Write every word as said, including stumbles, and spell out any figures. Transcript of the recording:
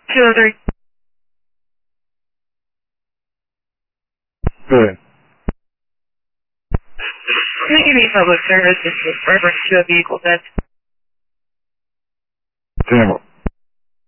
Two oh three. Good. Can you give me public service? This is reference to a vehicle that's... Tampa.